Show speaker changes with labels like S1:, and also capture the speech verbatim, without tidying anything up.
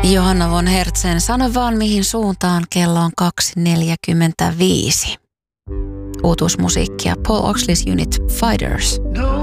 S1: Johanna von Hertzen, sano vaan mihin suuntaan, kello on kaksi neljäkymmentäviisi. Uutuusmusiikkia Paul Oxley's Unit Fighters.
S2: No